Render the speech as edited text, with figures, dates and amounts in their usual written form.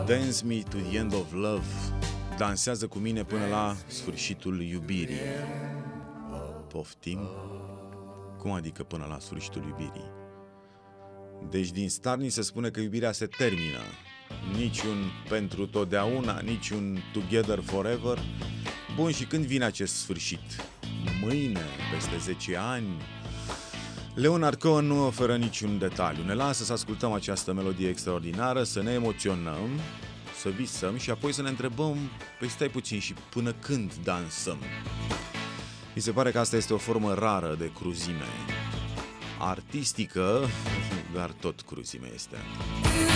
Dance me to the end of love. Dansează cu mine până la sfârșitul iubirii. Poftim? Cum adică până la sfârșitul iubirii? Deci din start ni se spune că iubirea se termină. Niciun pentru totdeauna, niciun together forever. Bun, și când vine acest sfârșit? Mâine, peste 10 ani? Leonard Cohen nu oferă niciun detaliu. Ne lasă să ascultăm această melodie extraordinară, să ne emoționăm, să visăm și apoi să ne întrebăm, păi stai puțin, și până când dansăm? Mi se pare că asta este o formă rară de cruzime. Artistică, dar tot cruzime este.